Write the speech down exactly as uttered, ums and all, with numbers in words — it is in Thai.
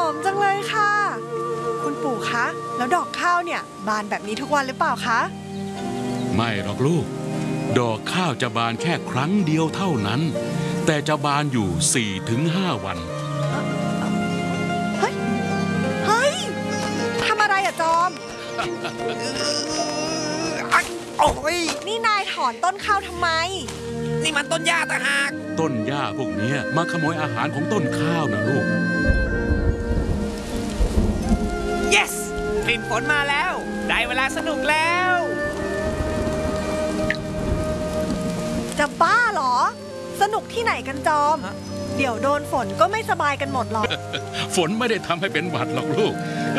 อมจังเลยค่ะคุณปู่คะแล้วดอกข้าวเนี่ยบานแบบนี้ทุกวันหรือเปล่าคะไม่หรอกลูกดอกข้าวจะบานแค่ครั้งเดียวเท่านั้นแต่จะบานอยู่ สี่ถึงห้า วันเฮ้ยเฮ้ยทำอะไรอะจอมโอ้ยนี่นายถอนต้นข้าวทำไมนี่มันต้นหญ้าต่างหากต้นหญ้าพวกนี้มาขโมยอาหารของต้นข้าวนะลูก yes กลิ่นฝนมาแล้วได้เวลาสนุกแล้วจะบ้าเหรอสนุกที่ไหนกันจอมเดี๋ยวโดนฝนก็ไม่สบายกันหมดหรอกฝนไม่ได้ทำให้เป็นหวัดหรอกลูก